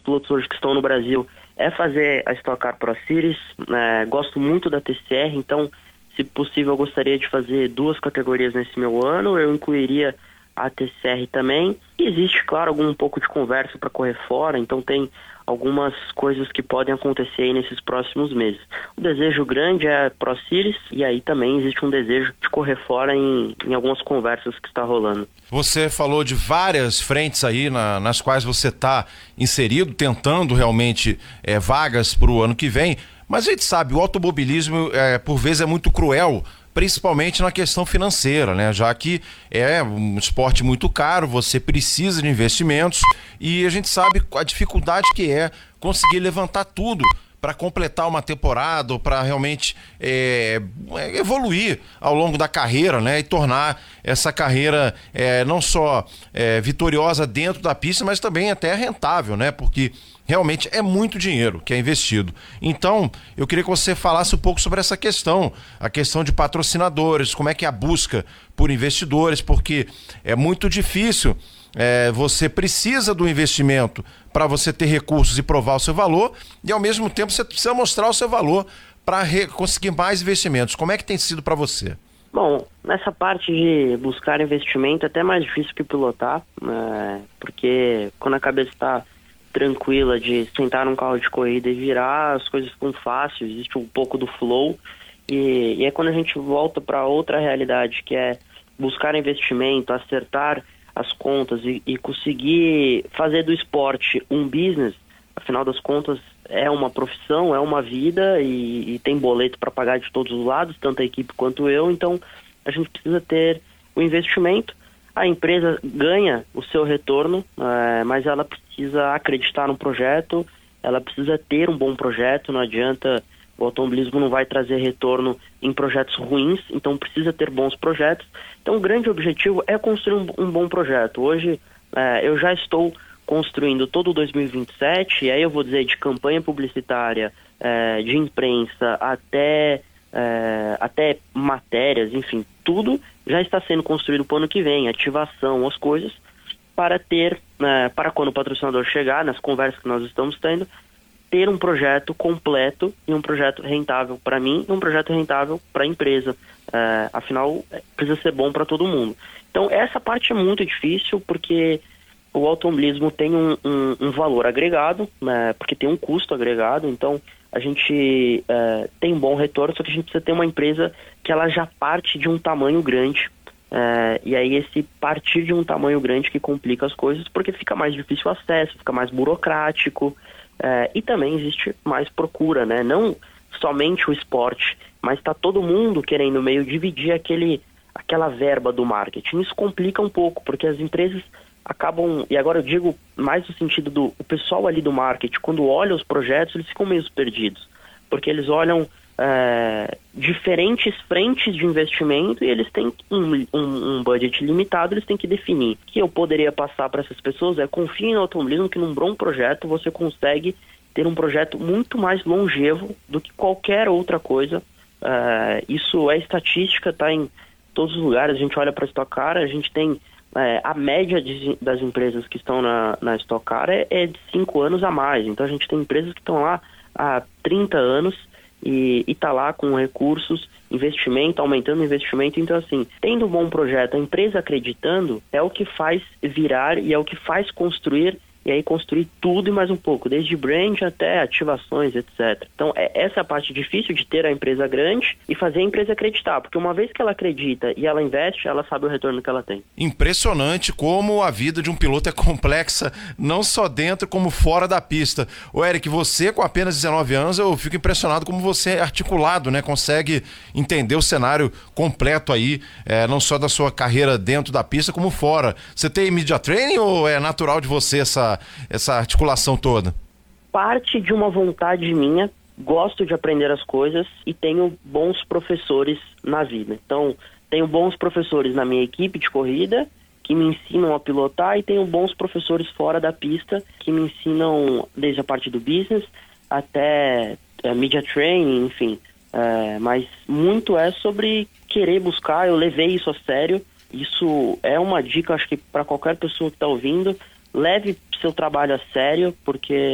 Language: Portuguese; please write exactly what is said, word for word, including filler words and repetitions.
pilotos hoje que estão no Brasil é fazer a Stock Car Pro Series. É, gosto muito da T C R, então, se possível, eu gostaria de fazer duas categorias nesse meu ano. Eu incluiria a T C R também. E existe, claro, algum pouco de conversa para correr fora, então tem algumas coisas que podem acontecer aí nesses próximos meses. O desejo grande é a Pro Series, e aí também existe um desejo de correr fora em, em algumas conversas que está rolando. Você falou de várias frentes aí na, nas quais você está inserido, tentando realmente é, vagas para o ano que vem, mas a gente sabe, o automobilismo é, por vezes é muito cruel, principalmente na questão financeira, né? Já que é um esporte muito caro, você precisa de investimentos e a gente sabe a dificuldade que é conseguir levantar tudo para completar uma temporada ou para realmente é, evoluir ao longo da carreira, né? E tornar essa carreira é, não só é, vitoriosa dentro da pista, mas também até rentável, né? Porque realmente é muito dinheiro que é investido. Então, eu queria que você falasse um pouco sobre essa questão, a questão de patrocinadores, como é que é a busca por investidores, porque é muito difícil, é, você precisa do investimento para você ter recursos e provar o seu valor, e ao mesmo tempo você precisa mostrar o seu valor para conseguir mais investimentos. Como é que tem sido para você? Bom, nessa parte de buscar investimento é até mais difícil que pilotar, né? Porque quando a cabeça está tranquila de sentar num carro de corrida e virar, as coisas ficam fáceis, existe um pouco do flow, e, e é quando a gente volta para outra realidade, que é buscar investimento, acertar as contas e, e conseguir fazer do esporte um business. Afinal das contas, é uma profissão, é uma vida e, e tem boleto para pagar de todos os lados, tanto a equipe quanto eu, então a gente precisa ter o investimento. A empresa ganha o seu retorno, é, mas ela precisa acreditar no projeto, ela precisa ter um bom projeto, não adianta, o automobilismo não vai trazer retorno em projetos ruins, então precisa ter bons projetos. Então o grande objetivo é construir um, um bom projeto. Hoje é, eu já estou construindo todo o dois mil e vinte e sete, e aí eu vou dizer de campanha publicitária, é, de imprensa, até, é, até matérias, enfim, tudo já está sendo construído para o ano que vem, ativação, as coisas, para ter, né, para quando o patrocinador chegar, nas conversas que nós estamos tendo, ter um projeto completo e um projeto rentável para mim e um projeto rentável para a empresa. É, afinal, precisa ser bom para todo mundo. Então, essa parte é muito difícil, porque o automobilismo tem um, um, um valor agregado, né, porque tem um custo agregado, então a gente é, tem um bom retorno, só que a gente precisa ter uma empresa que ela já parte de um tamanho grande, é, e aí esse partir de um tamanho grande que complica as coisas, porque fica mais difícil o acesso, fica mais burocrático, é, e também existe mais procura, né? Não somente o esporte, mas está todo mundo querendo meio dividir aquele, aquela verba do marketing. Isso complica um pouco, porque as empresas acabam, e agora eu digo mais no sentido do o pessoal ali do marketing, quando olha os projetos, eles ficam meio perdidos, porque eles olham é, diferentes frentes de investimento e eles têm um, um, um budget limitado, eles têm que definir. O que eu poderia passar para essas pessoas é: confie no automobilismo, que num bom projeto você consegue ter um projeto muito mais longevo do que qualquer outra coisa. É, isso é estatística, está em todos os lugares. A gente olha para a Stock Car, a gente tem É, a média de, das empresas que estão na, na Stock Car é, é de cinco anos a mais. Então a gente tem empresas que estão lá há trinta anos e está lá com recursos, investimento, aumentando o investimento. Então, assim, tendo um bom projeto, a empresa acreditando, é o que faz virar e é o que faz construir, e aí construir tudo e mais um pouco, desde brand até ativações, etcétera. Então, é, essa é a parte difícil de ter a empresa grande e fazer a empresa acreditar, porque uma vez que ela acredita e ela investe, ela sabe o retorno que ela tem. Impressionante como a vida de um piloto é complexa, não só dentro como fora da pista. Ô Eric, você com apenas dezenove anos, eu fico impressionado como você é articulado, né? Consegue entender o cenário completo aí, é, não só da sua carreira dentro da pista, como fora. Você tem media training ou é natural de você essa essa articulação toda? Parte de uma vontade minha, gosto de aprender as coisas e tenho bons professores na vida. Então, tenho bons professores na minha equipe de corrida que me ensinam a pilotar, e tenho bons professores fora da pista que me ensinam desde a parte do business até é, media training, enfim. É, mas muito é sobre querer buscar. Eu levei isso a sério. Isso é uma dica, acho que para qualquer pessoa que está ouvindo: leve seu trabalho a sério, porque